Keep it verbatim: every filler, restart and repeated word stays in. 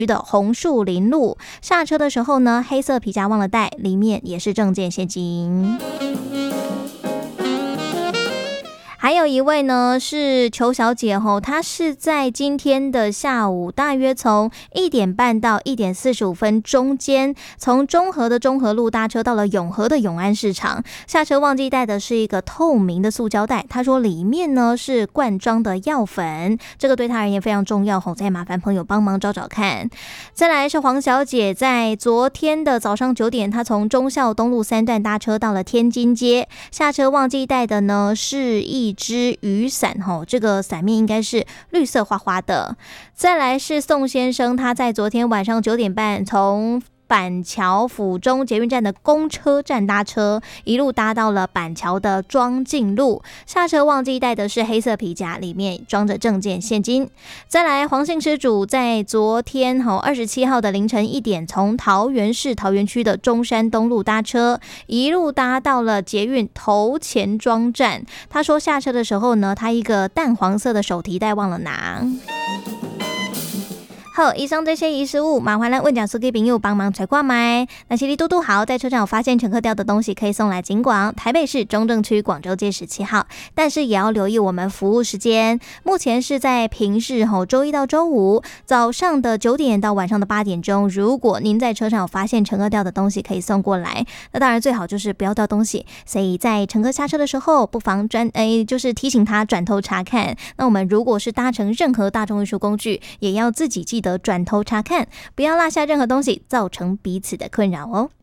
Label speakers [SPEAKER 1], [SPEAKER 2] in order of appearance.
[SPEAKER 1] 的红树林路，下车的时候呢，黑色皮夹忘了带，里面也是证件现金。还有一位呢是邱小姐吼，她是在今天的下午，大约从一点半到一点四十五分中间，从中和的中和路搭车到了永和的永安市场，下车忘记带的是一个透明的塑胶袋，她说里面呢是罐装的药粉，这个对她而言非常重要吼，再麻烦朋友帮忙找找看。再来是黄小姐，在昨天的早上九点，她从忠孝东路三段搭车到了天津街，下车忘记带的呢是一一支雨伞，这个伞面应该是绿色花花的。再来是宋先生，他在昨天晚上九点半从板桥府中捷运站的公车站搭车，一路搭到了板桥的庄敬路，下车忘记带的是黑色皮夹，里面装着证件现金。再来黄姓失主在昨天二十七号的凌晨一点，从桃园市桃园区的中山东路搭车，一路搭到了捷运头前庄站。他说下车的时候呢，他一个淡黄色的手提袋忘了拿。好，以上这些遗失物，麻烦来问讲司机朋友帮忙揣挂买。那其实嘟嘟好，在车上有发现乘客掉的东西，可以送来警广台北市中正区广州街十七号，但是也要留意我们服务时间。目前是在平日吼周一到周五早上的九点到晚上的八点钟。如果您在车上有发现乘客掉的东西，可以送过来。那当然最好就是不要掉东西，所以在乘客下车的时候，不妨转诶就是提醒他转头查看。那我们如果是搭乘任何大众运输工具，也要自己记得转头查看，不要落下任何东西，造成彼此的困扰哦。